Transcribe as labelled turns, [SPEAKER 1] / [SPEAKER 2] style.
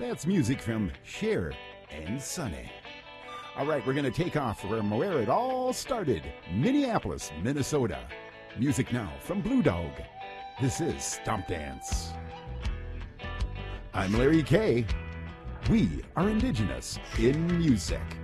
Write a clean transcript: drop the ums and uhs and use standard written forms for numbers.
[SPEAKER 1] That's music from Cher and Sonny. All right, we're going to take off from where it all started, Minneapolis, Minnesota. Music now from Blue Dog. This is Stomp Dance. I'm Larry Kay. We are indigenous in music.